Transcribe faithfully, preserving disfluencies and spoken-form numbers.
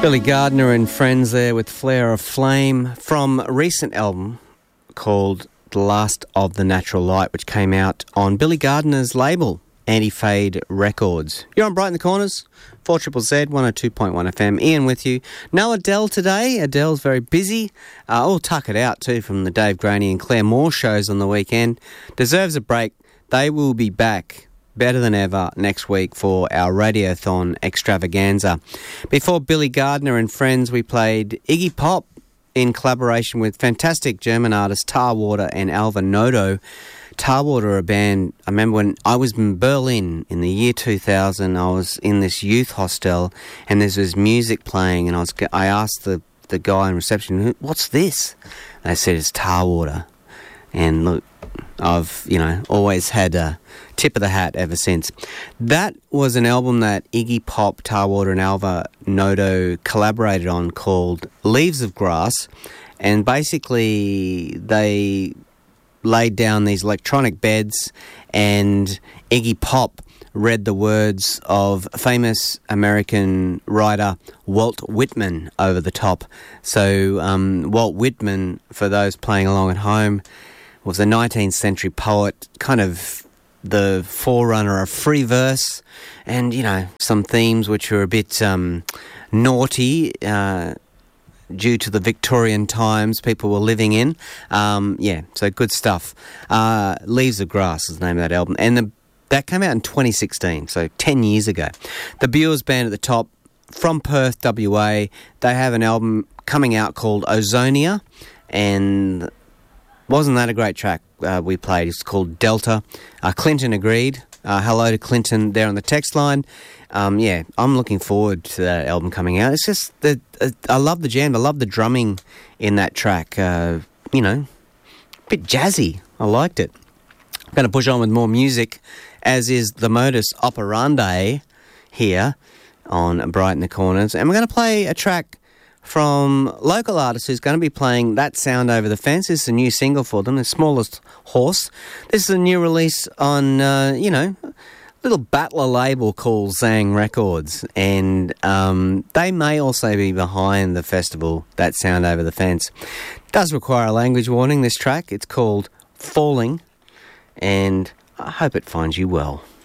Billy Gardner and friends there with Flare of Flame from a recent album called The Last of the Natural Light, which came out on Billy Gardner's label, Anti-Fade Records. You're on Bright in the Corners, four Z Z Z, one oh two point one F M. Ian with you. No Adele today. Adele's very busy. Uh, we'll tuck it out too from the Dave Graney and Claire Moore shows on the weekend. Deserves a break. They will be back better than ever next week for our Radiothon extravaganza. Before Billy Gardner and friends, we played Iggy Pop in collaboration with fantastic German artists Tarwater and Alva Nodo. Tarwater are a band, I remember when I was in Berlin in the year two thousand, I was in this youth hostel and there was music playing, and I was I asked the, the guy in reception, what's this? And they said, it's Tarwater. And look, I've, you know, always had a tip of the hat ever since. That was an album that Iggy Pop, Tarwater and Alva Nodo collaborated on called Leaves of Grass, and basically they laid down these electronic beds and Iggy Pop read the words of famous American writer Walt Whitman over the top. So um, Walt Whitman, for those playing along at home, was a nineteenth century poet, kind of the forerunner of free verse, and, you know, some themes which were a bit um, naughty uh, due to the Victorian times people were living in. Um, yeah, so good stuff. Uh, Leaves of Grass is the name of that album. And the, that came out in twenty sixteen, so ten years ago. The Bures Band at the top, from Perth, W A, they have an album coming out called Ozonia, and wasn't that a great track uh, we played? It's called Delta. Uh, Clinton agreed. Uh, hello to Clinton there on the text line. Um, yeah, I'm looking forward to that album coming out. It's just that uh, I love the jam. I love the drumming in that track. Uh, you know, a bit jazzy. I liked it. I'm going to push on with more music, as is the modus operandi here on Bright in the Corners. And we're going to play a track from local artist who's going to be playing That Sound Over the Fence. This is a new single for them, The Smallest Horse. This is a new release on, uh, you know, a little battler label called Zang Records. And um, they may also be behind the festival, That Sound Over the Fence. It does require a language warning, this track. It's called Falling, and I hope it finds you well.